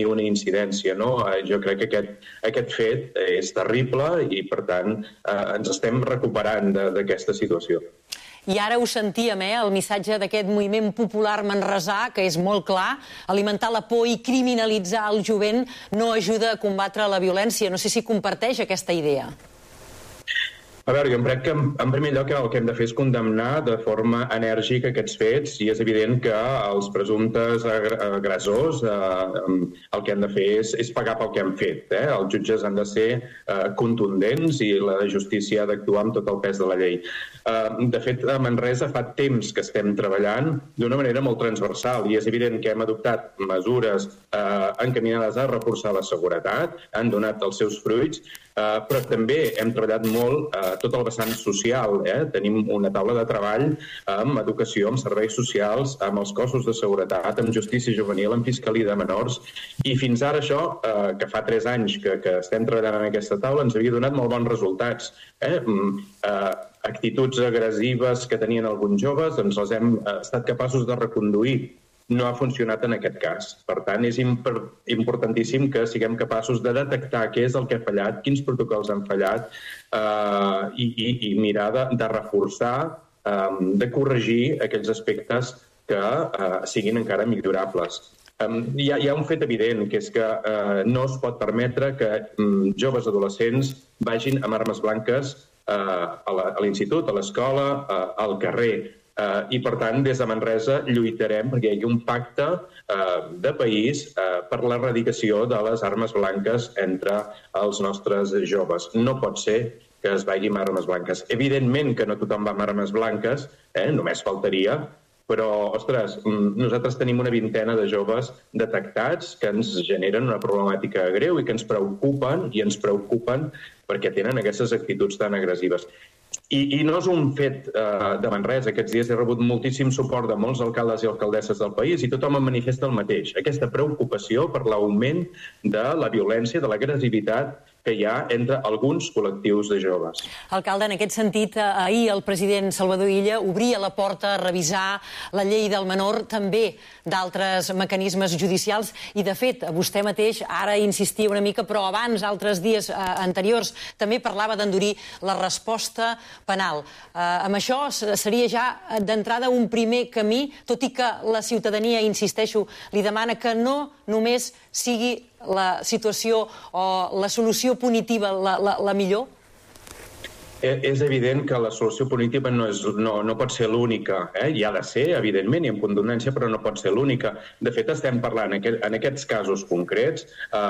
una incidència, no? Jo crec que aquest fet és terrible i, per tant, ens estem recuperant d'aquesta situació. I ara ho sentíem, el missatge d'aquest moviment popular manresà, que és molt clar, alimentar la por i criminalitzar el jovent no ajuda a combatre la violència. No sé si comparteix aquesta idea. A veure, jo crec que en primer lloc el que hem de fer és condemnar de forma enèrgica aquests fets i és evident que els presumptes agressors el que han de fer és pagar pel que han fet. Els jutges han de ser contundents i la justícia ha d'actuar amb tot el pes de la llei. De fet, a Manresa fa temps que estem treballant d'una manera molt transversal i és evident que hem adoptat mesures encaminades a reforçar la seguretat, han donat els seus fruits, però també hem treballat molt tot el vessant social. Tenim una taula de treball amb educació, amb serveis socials, amb els cossos de seguretat, amb justícia juvenil, amb fiscalia de menors, i fins ara això, que fa 3 anys que estem treballant en aquesta taula, ens havia donat molt bons resultats. Actituds agressives que tenien alguns joves, doncs les hem estat capaços de reconduir. No ha funcionat en aquest cas. Per tant, és importantíssim que siguem capaços de detectar què és el que ha fallat, quins protocols han fallat i mirar de reforçar, de corregir aquells aspectes que siguin encara millorables. Hi ha un fet evident, que és que no es pot permetre que joves adolescents vagin amb armes blanques a l'institut, a l'escola, al carrer. I, per tant, des de Manresa lluitarem perquè hi hagi un pacte de país per l'erradicació de les armes blanques entre els nostres joves. No pot ser que es vagi amb armes blanques. Evidentment que no tothom va amb armes blanques, només faltaria, però, ostres, nosaltres tenim una vintena de joves detectats que ens generen una problemàtica greu i que ens preocupen perquè tenen aquestes actituds tan agressives. I no és un fet de Manresa. Aquests dies he rebut moltíssim suport de molts alcaldes i alcaldesses del país i tothom em manifesta el mateix. Aquesta preocupació per l'augment de la violència, de l'agressivitat que hi ha entre alguns col·lectius de joves. Alcalde, en aquest sentit, ahir el president Salvador Illa obria la porta a revisar la llei del menor, també d'altres mecanismes judicials, i de fet, vostè mateix ara insistia una mica, però abans, altres dies anteriors, també parlava d'endurir la resposta penal. Amb això seria ja d'entrada un primer camí, tot i que la ciutadania, insisteixo, li demana que no només sigui la situació o la solució punitiva la millor? És evident que la solució punitiva no pot ser l'única. Hi ha de ser, evidentment, i amb contundència, però no pot ser l'única. De fet, estem parlant en aquests casos concrets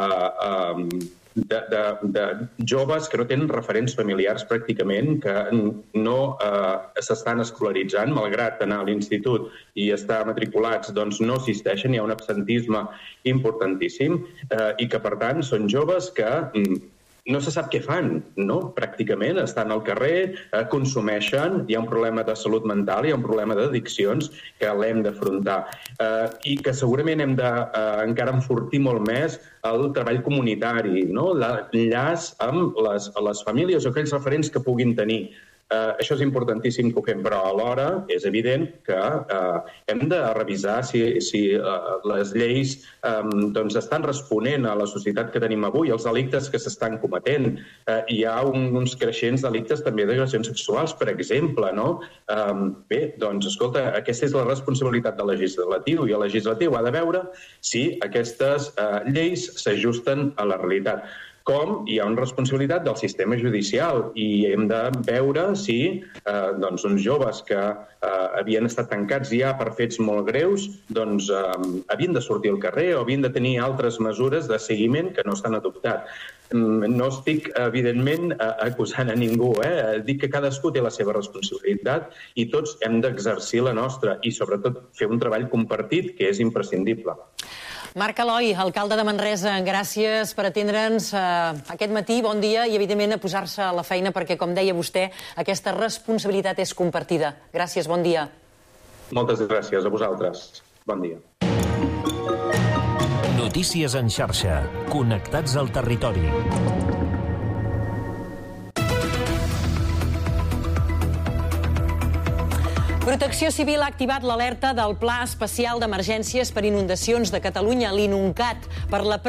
de joves que no tenen referents familiars pràcticament, que no s'estan escolaritzant, malgrat anar a l'institut i estar matriculats, doncs no assisteixen, hi ha un absentisme importantíssim i que, per tant, són joves que no se sap què fan, no? Pràcticament estan al carrer, consumeixen, hi ha un problema de salut mental, hi ha un problema d'addiccions que l'hem d'afrontar i que segurament hem d'encara enfortir molt més el treball comunitari, no? L'enllaç amb les famílies o aquells referents que puguin tenir. Això és importantíssim que ho fem, però alhora és evident que hem de revisar si les lleis estan responent a la societat que tenim avui, als delictes que s'estan cometent. Hi ha uns creixents delictes també d'agressions sexuals, per exemple, no? Bé, doncs, escolta, aquesta és la responsabilitat del legislatiu i el legislatiu ha de veure si aquestes lleis s'ajusten a la realitat. Com hi ha una responsabilitat del sistema judicial i hem de veure si uns joves que havien estat tancats ja per fets molt greus havien de sortir al carrer o havien de tenir altres mesures de seguiment que no s'han adoptat. No estic, evidentment, acusant a ningú. Dic que cadascú té la seva responsabilitat i tots hem d'exercir la nostra i, sobretot, fer un treball compartit que és imprescindible. Marc Eloi, alcalde de Manresa, gràcies per atendre'ns aquest matí, bon dia, i evidentment a posar-se a la feina perquè, com deia vostè, aquesta responsabilitat és compartida. Gràcies, bon dia. Moltes gràcies a vosaltres. Bon dia. Notícies en xarxa. Connectats al territori. Protecció Civil ha activat l'alerta del Pla Especial d'Emergències per Inundacions de Catalunya, l'INUNCAT, per la